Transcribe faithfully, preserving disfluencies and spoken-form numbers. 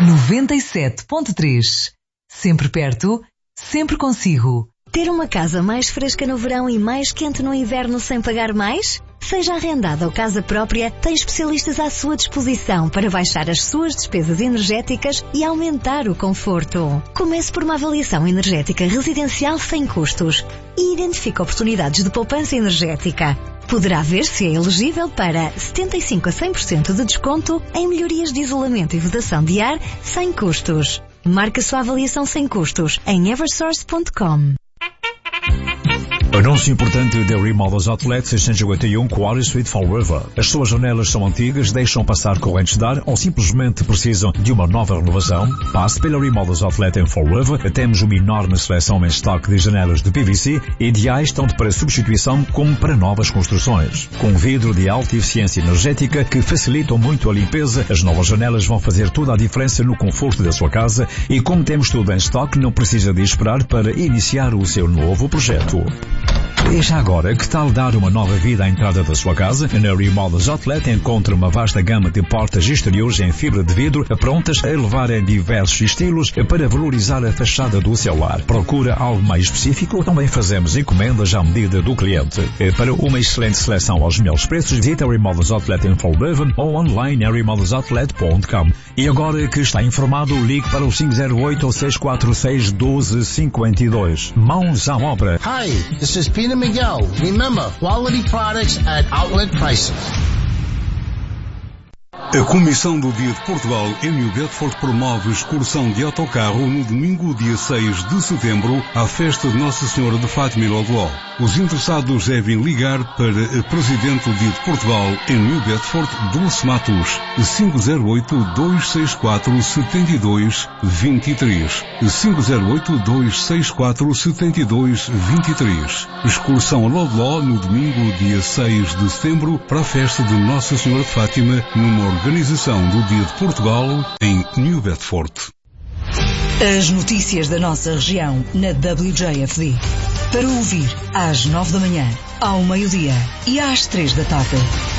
noventa e sete ponto três. Sempre perto, sempre consigo. Ter uma casa mais fresca no verão e mais quente no inverno sem pagar mais? Seja arrendada ou casa própria, tem especialistas à sua disposição para baixar as suas despesas energéticas e aumentar o conforto. Comece por uma avaliação energética residencial sem custos e identifique oportunidades de poupança energética. Poderá ver se é elegível para setenta e cinco a cem por cento de desconto em melhorias de isolamento e vedação de ar sem custos. Marque a sua avaliação sem custos em eversource ponto com. Anúncio importante da Remodels Outlet seiscentos e oitenta e um Quarry Street, Fall River. As suas janelas são antigas, deixam passar correntes de ar ou simplesmente precisam de uma nova renovação? Passe pela Remodels Outlet em Fall River. Temos uma enorme seleção em estoque de janelas de P V C, ideais tanto para substituição como para novas construções. Com vidro de alta eficiência energética que facilitam muito a limpeza, as novas janelas vão fazer toda a diferença no conforto da sua casa e como temos tudo em estoque, não precisa de esperar para iniciar o seu novo projeto. E já agora, que tal dar uma nova vida à entrada da sua casa? Na Remodels Outlet encontra uma vasta gama de portas exteriores em fibra de vidro, prontas a elevar em diversos estilos para valorizar a fachada do seu lar. Procura algo mais específico? Também fazemos encomendas à medida do cliente. Para uma excelente seleção aos melhores preços, visita a Remodels Outlet em Fall River ou online em remodels outlet ponto com. E agora que está informado, ligue para o cinco zero oito ou seis quatro seis um dois cinco dois. Mãos à obra. Hi, this is Peter Miguel. Remember, quality products at outlet prices. A Comissão do Dia de Portugal em New Bedford promove excursão de autocarro no domingo, dia seis de setembro, à festa de Nossa Senhora de Fátima e Lodló. Os interessados devem ligar para a Presidente do Dia de Portugal em New Bedford, Dulce Matos, cinco zero oito, dois seis quatro, sete dois dois três, cinco zero oito, dois seis quatro, sete dois dois três. Excursão a Lodló no domingo, dia seis de setembro, para a festa de Nossa Senhora de Fátima, numa organização do Dia de Portugal em New Bedford. As notícias da nossa região na W J F D. Para ouvir às nove da manhã, ao meio-dia e às três da tarde.